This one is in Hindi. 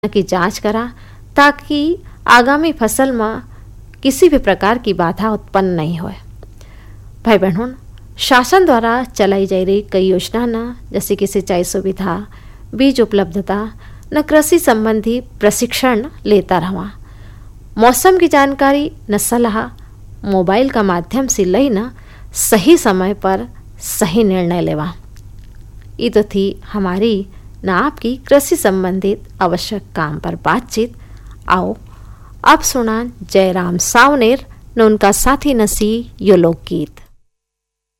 की जांच करा ताकि आगामी फसल में किसी भी प्रकार की बाधा उत्पन्न नहीं हो। भाई बहनों, शासन द्वारा चलाई जा रही कई योजना न जैसे कि सिंचाई सुविधा, बीज उपलब्धता न कृषि संबंधी प्रशिक्षण लेता रहा। मौसम की जानकारी न सलाह मोबाइल का माध्यम से लई न सही समय पर सही निर्णय लेवा। ये तो थी हमारी न आपकी कृषि संबंधित आवश्यक काम पर बातचीत। आओ अब सुना जयराम सावनेर न उनका साथी नसी यो लोकगीत।